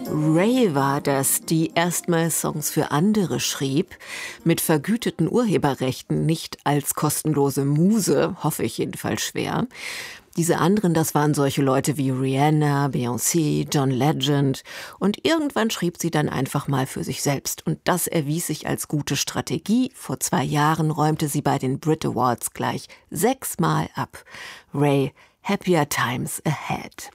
Ray war das, die erstmals Songs für andere schrieb, mit vergüteten Urheberrechten, nicht als kostenlose Muse, hoffe ich jedenfalls schwer. Diese anderen, das waren solche Leute wie Rihanna, Beyoncé, John Legend. Und irgendwann schrieb sie dann einfach mal für sich selbst. Und das erwies sich als gute Strategie. Vor 2 Jahren räumte sie bei den Brit Awards gleich 6-mal ab. Ray, Happier Times Ahead.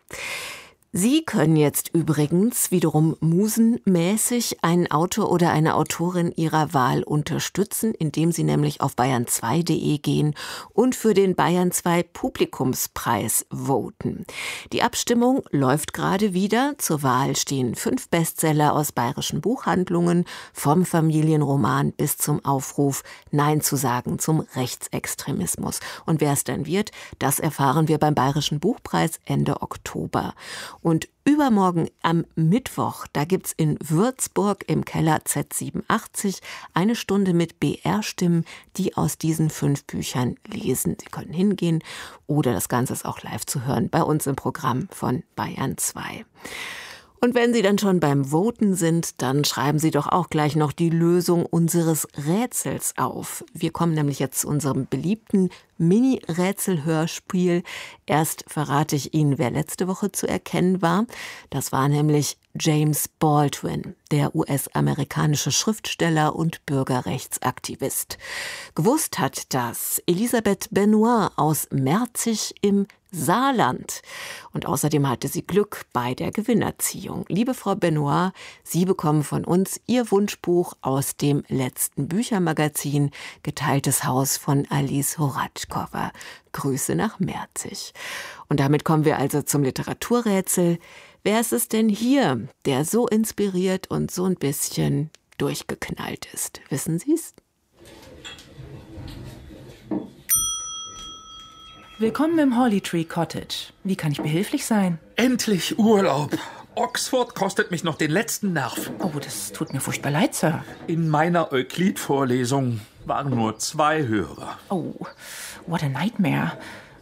Sie können jetzt übrigens wiederum musenmäßig einen Autor oder eine Autorin Ihrer Wahl unterstützen, indem Sie nämlich auf bayern2.de gehen und für den Bayern 2 Publikumspreis voten. Die Abstimmung läuft gerade wieder. Zur Wahl stehen 5 Bestseller aus bayerischen Buchhandlungen, vom Familienroman bis zum Aufruf, Nein zu sagen zum Rechtsextremismus. Und wer es dann wird, das erfahren wir beim Bayerischen Buchpreis Ende Oktober. Und übermorgen am Mittwoch, da gibt's in Würzburg im Keller Z87 eine Stunde mit BR-Stimmen, die aus diesen 5 Büchern lesen. Sie können hingehen oder das Ganze ist auch live zu hören bei uns im Programm von Bayern 2. Und wenn Sie dann schon beim Voten sind, dann schreiben Sie doch auch gleich noch die Lösung unseres Rätsels auf. Wir kommen nämlich jetzt zu unserem beliebten Mini-Rätsel-Hörspiel. Erst verrate ich Ihnen, wer letzte Woche zu erkennen war. Das war nämlich James Baldwin, der US-amerikanische Schriftsteller und Bürgerrechtsaktivist. Gewusst hat das Elisabeth Benoit aus Merzig im Saarland. Und außerdem hatte sie Glück bei der Gewinnerziehung. Liebe Frau Benoit, Sie bekommen von uns Ihr Wunschbuch aus dem letzten Büchermagazin Geteiltes Haus von Alice Horatschkova. Grüße nach Merzig. Und damit kommen wir also zum Literaturrätsel. Wer ist es denn hier, der so inspiriert und so ein bisschen durchgeknallt ist? Wissen Sie's? Willkommen im Holly Tree Cottage. Wie kann ich behilflich sein? Endlich Urlaub. Oxford kostet mich noch den letzten Nerv. Oh, das tut mir furchtbar leid, Sir. In meiner Euklid-Vorlesung waren nur 2 Hörer. Oh, what a nightmare.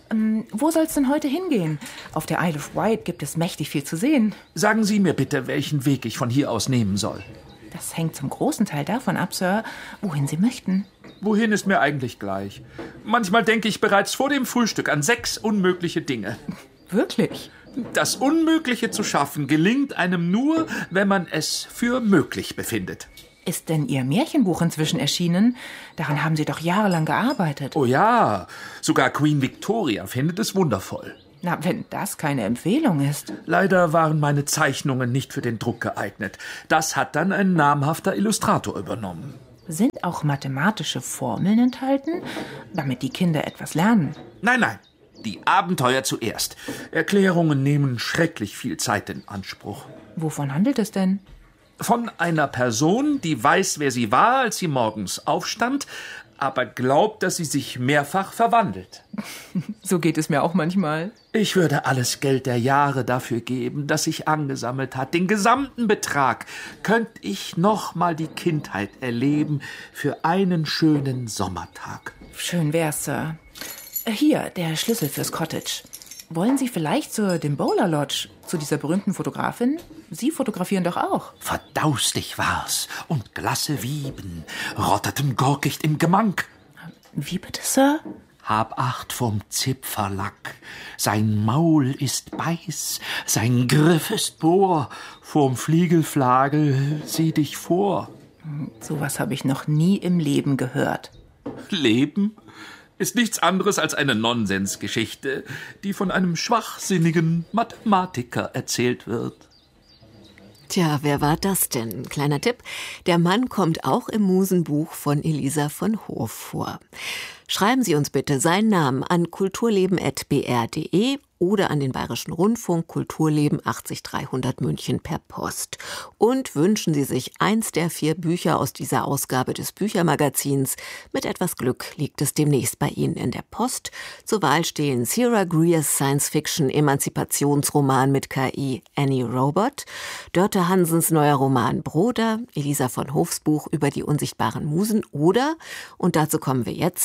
Wo soll's denn heute hingehen? Auf der Isle of Wight gibt es mächtig viel zu sehen. Sagen Sie mir bitte, welchen Weg ich von hier aus nehmen soll. Das hängt zum großen Teil davon ab, Sir, wohin Sie möchten. Wohin ist mir eigentlich gleich. Manchmal denke ich bereits vor dem Frühstück an 6 unmögliche Dinge. Wirklich? Das Unmögliche zu schaffen gelingt einem nur, wenn man es für möglich befindet. Ist denn Ihr Märchenbuch inzwischen erschienen? Daran haben Sie doch jahrelang gearbeitet. Oh ja, sogar Queen Victoria findet es wundervoll. Na, wenn das keine Empfehlung ist. Leider waren meine Zeichnungen nicht für den Druck geeignet. Das hat dann ein namhafter Illustrator übernommen. Sind auch mathematische Formeln enthalten, damit die Kinder etwas lernen? Nein, die Abenteuer zuerst. Erklärungen nehmen schrecklich viel Zeit in Anspruch. Wovon handelt es denn? Von einer Person, die weiß, wer sie war, als sie morgens aufstand, aber glaubt, dass sie sich mehrfach verwandelt. So geht es mir auch manchmal. Ich würde alles Geld der Jahre dafür geben, das sich angesammelt hat. Den gesamten Betrag könnte ich noch mal die Kindheit erleben für einen schönen Sommertag. Schön wär's, Sir. Hier, der Schlüssel fürs Cottage. Wollen Sie vielleicht zur Dimbola Lodge, zu dieser berühmten Fotografin? Sie fotografieren doch auch. Verdaustig war's und Glasse Wieben rotterten gorkicht im Gemank. Wie bitte, Sir? Hab Acht vom Zipferlack, sein Maul ist beiß, sein Griff ist bohr, vorm Fliegelflagel sieh dich vor. Sowas habe ich noch nie im Leben gehört. Leben ist nichts anderes als eine Nonsensgeschichte, die von einem schwachsinnigen Mathematiker erzählt wird. Tja, wer war das denn? Kleiner Tipp, der Mann kommt auch im Musenbuch von Elisa von Hoof vor. Schreiben Sie uns bitte seinen Namen an kulturleben@br.de oder an den Bayerischen Rundfunk Kulturleben 80300 München per Post. Und wünschen Sie sich eins der 4 Bücher aus dieser Ausgabe des Büchermagazins. Mit etwas Glück liegt es demnächst bei Ihnen in der Post. Zur Wahl stehen Sarah Greers Science-Fiction-Emanzipationsroman mit KI Annie Robot, Dörte Hansens neuer Roman Broder, Elisa von Hofs Buch über die unsichtbaren Musen oder, und dazu kommen wir jetzt,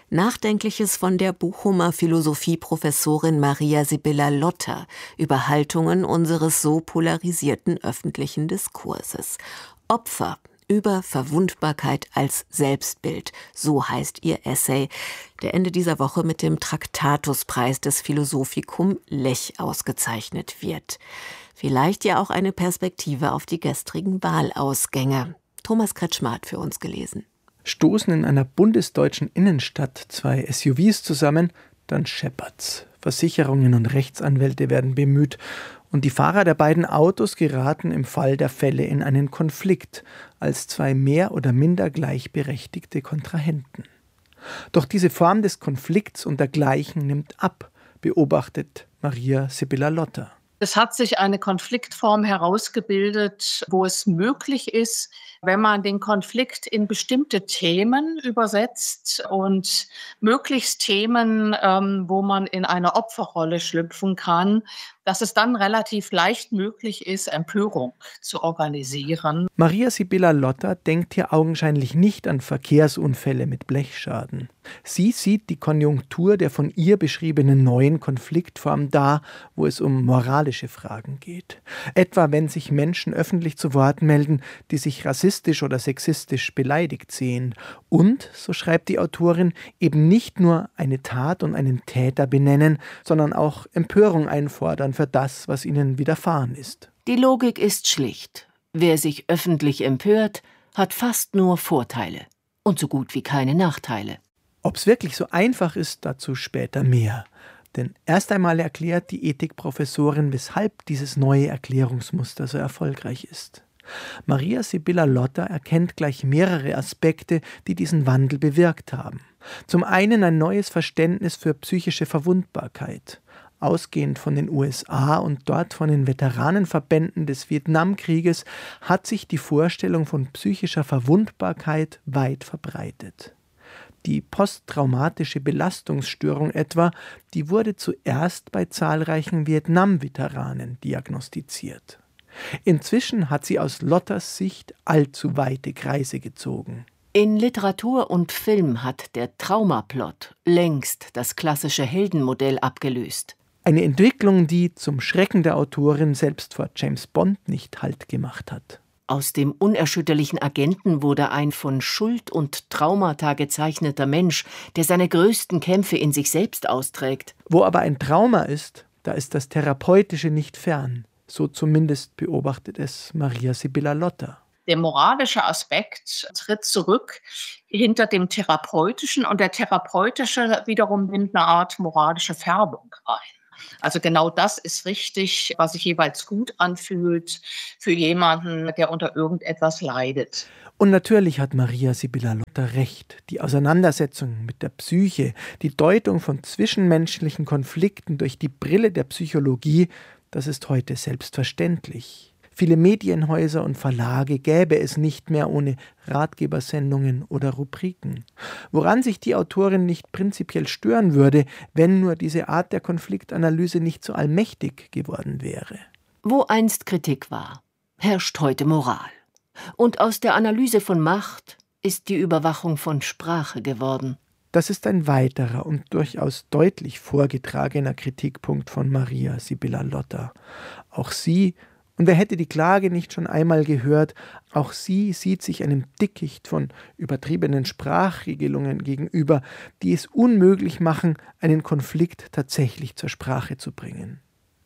Nachdenkliches von der Bochumer Philosophieprofessorin Maria Sibylla Lotter über Haltungen unseres so polarisierten öffentlichen Diskurses. Opfer über Verwundbarkeit als Selbstbild, so heißt ihr Essay, der Ende dieser Woche mit dem Traktatuspreis des Philosophicum Lech ausgezeichnet wird. Vielleicht ja auch eine Perspektive auf die gestrigen Wahlausgänge. Thomas Kretschmer hat für uns gelesen. Stoßen in einer bundesdeutschen Innenstadt zwei SUVs zusammen, dann scheppert's. Versicherungen und Rechtsanwälte werden bemüht und die Fahrer der beiden Autos geraten im Fall der Fälle in einen Konflikt als zwei mehr oder minder gleichberechtigte Kontrahenten. Doch diese Form des Konflikts und dergleichen nimmt ab, beobachtet Maria Sibylla Lotter. Es hat sich eine Konfliktform herausgebildet, wo es möglich ist, wenn man den Konflikt in bestimmte Themen übersetzt und möglichst Themen, wo man in eine Opferrolle schlüpfen kann, dass es dann relativ leicht möglich ist, Empörung zu organisieren. Maria Sibylla Lotter denkt hier augenscheinlich nicht an Verkehrsunfälle mit Blechschaden. Sie sieht die Konjunktur der von ihr beschriebenen neuen Konfliktform da, wo es um moralische Fragen geht. Etwa wenn sich Menschen öffentlich zu Wort melden, die sich rassistisch oder sexistisch beleidigt sehen. Und, so schreibt die Autorin, eben nicht nur eine Tat und einen Täter benennen, sondern auch Empörung einfordern für das, was ihnen widerfahren ist. Die Logik ist schlicht. Wer sich öffentlich empört, hat fast nur Vorteile und so gut wie keine Nachteile. Ob es wirklich so einfach ist, dazu später mehr. Denn erst einmal erklärt die Ethikprofessorin, weshalb dieses neue Erklärungsmuster so erfolgreich ist. Maria Sibylla Lotter erkennt gleich mehrere Aspekte, die diesen Wandel bewirkt haben. Zum einen ein neues Verständnis für psychische Verwundbarkeit. Ausgehend von den USA und dort von den Veteranenverbänden des Vietnamkrieges hat sich die Vorstellung von psychischer Verwundbarkeit weit verbreitet. Die posttraumatische Belastungsstörung etwa, die wurde zuerst bei zahlreichen Vietnam-Veteranen diagnostiziert. Inzwischen hat sie aus Lotters Sicht allzu weite Kreise gezogen. In Literatur und Film hat der Traumaplot längst das klassische Heldenmodell abgelöst. Eine Entwicklung, die zum Schrecken der Autorin selbst vor James Bond nicht Halt gemacht hat. Aus dem unerschütterlichen Agenten wurde ein von Schuld und Traumata gezeichneter Mensch, der seine größten Kämpfe in sich selbst austrägt. Wo aber ein Trauma ist, da ist das Therapeutische nicht fern. So zumindest beobachtet es Maria Sibylla Lotter. Der moralische Aspekt tritt zurück hinter dem Therapeutischen und der Therapeutische wiederum nimmt eine Art moralische Färbung ein. Also genau das ist richtig, was sich jeweils gut anfühlt für jemanden, der unter irgendetwas leidet. Und natürlich hat Maria Sibylla Lotter recht. Die Auseinandersetzung mit der Psyche, die Deutung von zwischenmenschlichen Konflikten durch die Brille der Psychologie, das ist heute selbstverständlich. Viele Medienhäuser und Verlage gäbe es nicht mehr ohne Ratgebersendungen oder Rubriken. Woran sich die Autorin nicht prinzipiell stören würde, wenn nur diese Art der Konfliktanalyse nicht so allmächtig geworden wäre. Wo einst Kritik war, herrscht heute Moral. Und aus der Analyse von Macht ist die Überwachung von Sprache geworden. Das ist ein weiterer und durchaus deutlich vorgetragener Kritikpunkt von Maria Sibylla Lotter. Auch sie, und wer hätte die Klage nicht schon einmal gehört, auch sie sieht sich einem Dickicht von übertriebenen Sprachregelungen gegenüber, die es unmöglich machen, einen Konflikt tatsächlich zur Sprache zu bringen.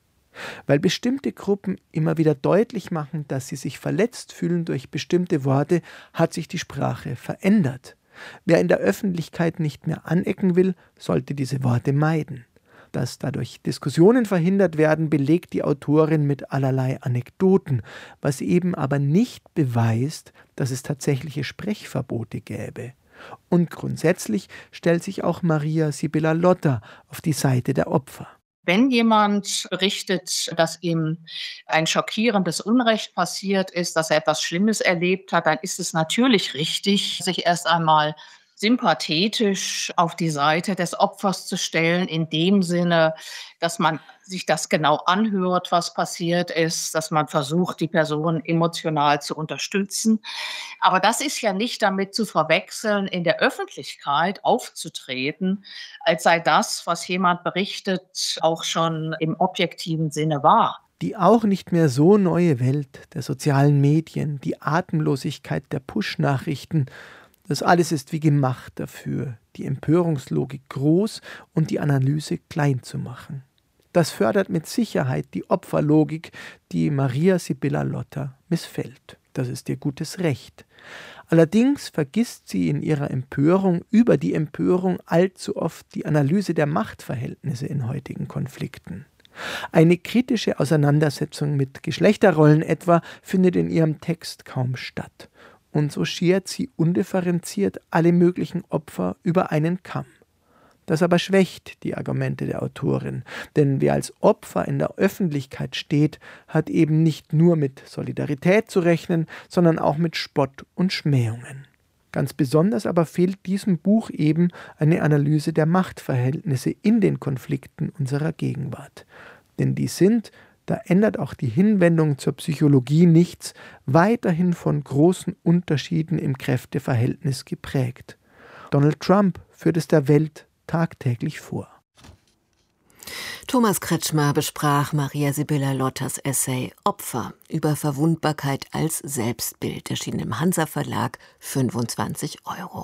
Weil bestimmte Gruppen immer wieder deutlich machen, dass sie sich verletzt fühlen durch bestimmte Worte, hat sich die Sprache verändert. Wer in der Öffentlichkeit nicht mehr anecken will, sollte diese Worte meiden. Dass dadurch Diskussionen verhindert werden, belegt die Autorin mit allerlei Anekdoten, was eben aber nicht beweist, dass es tatsächliche Sprechverbote gäbe. Und grundsätzlich stellt sich auch Maria Sibylla Lotter auf die Seite der Opfer. Wenn jemand berichtet, dass ihm ein schockierendes Unrecht passiert ist, dass er etwas Schlimmes erlebt hat, dann ist es natürlich richtig, sich erst einmal sympathetisch auf die Seite des Opfers zu stellen, in dem Sinne, dass man sich das genau anhört, was passiert ist, dass man versucht, die Person emotional zu unterstützen. Aber das ist ja nicht damit zu verwechseln, in der Öffentlichkeit aufzutreten, als sei das, was jemand berichtet, auch schon im objektiven Sinne wahr. Die auch nicht mehr so neue Welt der sozialen Medien, die Atemlosigkeit der Push-Nachrichten, das alles ist wie gemacht dafür, die Empörungslogik groß und die Analyse klein zu machen. Das fördert mit Sicherheit die Opferlogik, die Maria Sibylla Lotter missfällt. Das ist ihr gutes Recht. Allerdings vergisst sie in ihrer Empörung über die Empörung allzu oft die Analyse der Machtverhältnisse in heutigen Konflikten. Eine kritische Auseinandersetzung mit Geschlechterrollen etwa findet in ihrem Text kaum statt. Und so schert sie undifferenziert alle möglichen Opfer über einen Kamm. Das aber schwächt die Argumente der Autorin, denn wer als Opfer in der Öffentlichkeit steht, hat eben nicht nur mit Solidarität zu rechnen, sondern auch mit Spott und Schmähungen. Ganz besonders aber fehlt diesem Buch eben eine Analyse der Machtverhältnisse in den Konflikten unserer Gegenwart. Denn die sind, da ändert auch die Hinwendung zur Psychologie nichts, weiterhin von großen Unterschieden im Kräfteverhältnis geprägt. Donald Trump führt es der Welt tagtäglich vor. Thomas Kretschmer besprach Maria Sibylla Lotters Essay Opfer über Verwundbarkeit als Selbstbild, erschienen im Hansa Verlag, 25 €.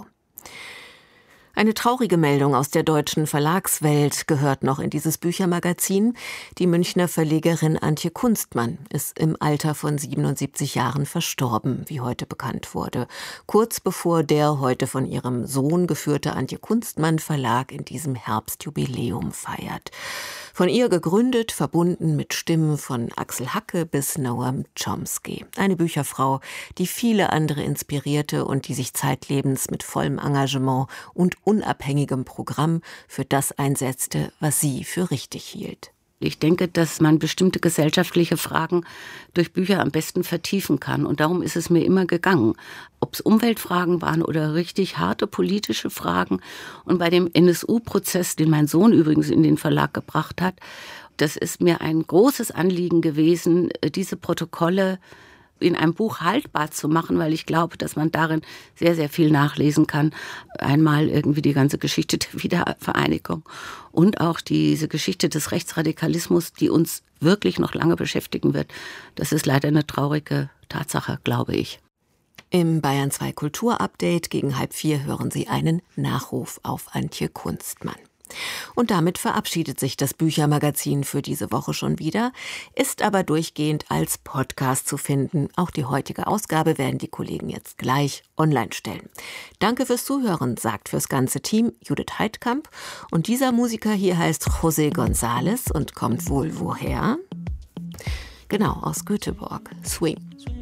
Eine traurige Meldung aus der deutschen Verlagswelt gehört noch in dieses Büchermagazin. Die Münchner Verlegerin Antje Kunstmann ist im Alter von 77 Jahren verstorben, wie heute bekannt wurde. Kurz bevor der heute von ihrem Sohn geführte Antje Kunstmann Verlag in diesem Herbst Jubiläum feiert. Von ihr gegründet, verbunden mit Stimmen von Axel Hacke bis Noam Chomsky. Eine Bücherfrau, die viele andere inspirierte und die sich zeitlebens mit vollem Engagement und unabhängigem Programm für das einsetzte, was sie für richtig hielt. Ich denke, dass man bestimmte gesellschaftliche Fragen durch Bücher am besten vertiefen kann. Und darum ist es mir immer gegangen. Ob es Umweltfragen waren oder richtig harte politische Fragen. Und bei dem NSU-Prozess, den mein Sohn übrigens in den Verlag gebracht hat, das ist mir ein großes Anliegen gewesen, diese Protokolle in einem Buch haltbar zu machen, weil ich glaube, dass man darin sehr, sehr viel nachlesen kann. Einmal irgendwie die ganze Geschichte der Wiedervereinigung und auch diese Geschichte des Rechtsradikalismus, die uns wirklich noch lange beschäftigen wird. Das ist leider eine traurige Tatsache, glaube ich. Im Bayern 2 Kulturupdate gegen 3:30 hören Sie einen Nachruf auf Antje Kunstmann. Und damit verabschiedet sich das Büchermagazin für diese Woche schon wieder, ist aber durchgehend als Podcast zu finden. Auch die heutige Ausgabe werden die Kollegen jetzt gleich online stellen. Danke fürs Zuhören, sagt fürs ganze Team Judith Heidkamp. Und dieser Musiker hier heißt José González und kommt wohl woher? Genau, aus Göteborg. Swing.